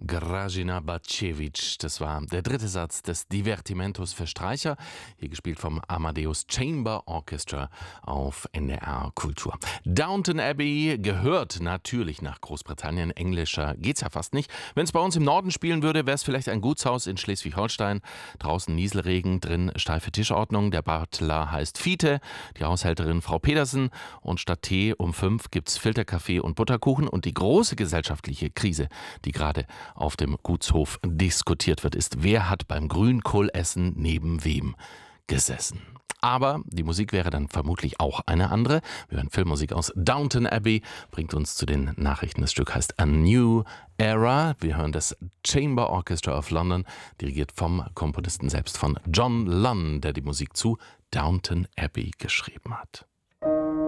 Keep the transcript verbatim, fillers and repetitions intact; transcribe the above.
Grażyna Bacevic, das war der dritte Satz des Divertimentos für Streicher, hier gespielt vom Amadeus Chamber Orchestra auf N D R Kultur. Downton Abbey gehört natürlich nach Großbritannien, englischer geht's ja fast nicht. Wenn es bei uns im Norden spielen würde, wäre es vielleicht ein Gutshaus in Schleswig-Holstein, draußen Nieselregen, drin steife Tischordnung, der Butler heißt Fiete, die Haushälterin Frau Pedersen und statt Tee um fünf gibt's Filterkaffee und Butterkuchen und die große gesellschaftliche Krise, die gerade auf dem Gutshof diskutiert wird, ist, wer hat beim Grünkohlessen neben wem gesessen. Aber die Musik wäre dann vermutlich auch eine andere. Wir hören Filmmusik aus Downton Abbey, bringt uns zu den Nachrichten. Das Stück heißt A New Era. Wir hören das Chamber Orchestra of London, dirigiert vom Komponisten selbst, von John Lunn, der die Musik zu Downton Abbey geschrieben hat.